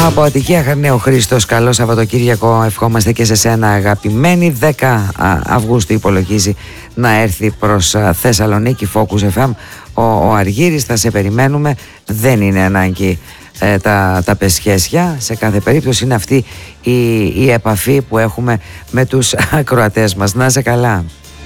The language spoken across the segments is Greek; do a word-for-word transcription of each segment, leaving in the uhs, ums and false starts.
Από Αττική Αχαρναίο Χρήστος, καλό Σαββατοκύριακο ευχόμαστε και σε σένα αγαπημένη. Δέκα Αυγούστου υπολογίζει να έρθει προς Θεσσαλονίκη Focus εφ εμ ο, ο Αργύρης, θα σε περιμένουμε, δεν είναι ανάγκη ε, τα, τα πεσχέσια, σε κάθε περίπτωση είναι αυτή η, η επαφή που έχουμε με τους ακροατές μας. Να είσαι καλά.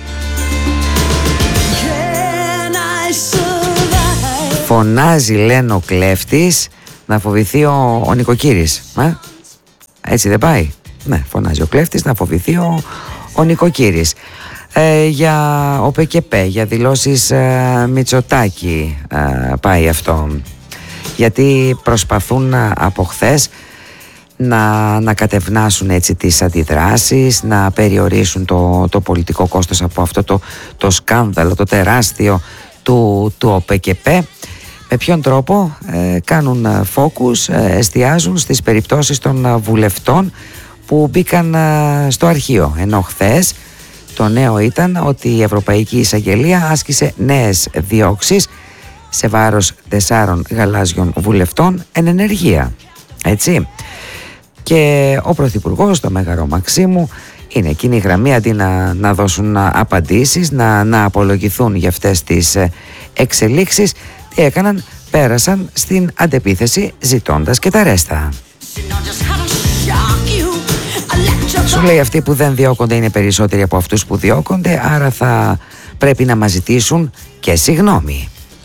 Φωνάζει, λένε, ο κλέφτης να φοβηθεί ο, ο νοικοκύρης. Ε? Έτσι δεν πάει? Ναι, φωνάζει ο κλέφτης να φοβηθεί ο, ο νοικοκύρης. Ε, για ο ΠΚΠ, για δηλώσεις ε, Μητσοτάκη ε, πάει αυτό. Γιατί προσπαθούν ε, από χθες να, να κατευνάσουν έτσι τις αντιδράσεις, να περιορίσουν το, το πολιτικό κόστος από αυτό το, το σκάνδαλο, το τεράστιο του, του ΟΠΚΠ. Με ποιον τρόπο? Ε, κάνουν focus, ε, εστιάζουν στις περιπτώσεις των βουλευτών που μπήκαν ε, στο αρχείο. Ενώ χθες το νέο ήταν ότι η Ευρωπαϊκή Εισαγγελία άσκησε νέες διώξεις σε βάρος τεσσάρων γαλάζιων βουλευτών εν ενεργεία. Έτσι. Και ο Πρωθυπουργός, το Μέγαρο Μαξίμου, είναι εκείνη η γραμμή, αντί να, να δώσουν απαντήσεις, να, να απολογηθούν για αυτές τις εξελίξεις. Τι έκαναν? Πέρασαν στην αντεπίθεση ζητώντας και τα ρέστα. Σου λέει, αυτοί που δεν διώκονται είναι περισσότεροι από αυτούς που διώκονται, άρα θα πρέπει να μας ζητήσουν και συγγνώμη.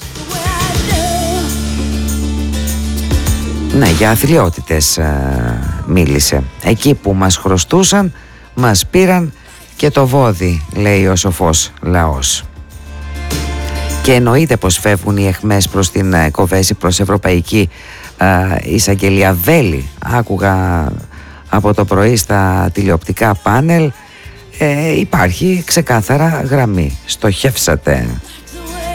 Ναι, για αθλιότητες ε, μίλησε. Εκεί που μας χρωστούσαν, μας πήραν και το βόδι, λέει ο σοφός λαός. Και εννοείται πως φεύγουν οι αιχμές προς την ε, Κοβέση, προς Ευρωπαϊκή ε, Εισαγγελία. Βέλη, άκουγα από το πρωί στα τηλεοπτικά πάνελ, ε, υπάρχει ξεκάθαρα γραμμή. Στοχεύσατε.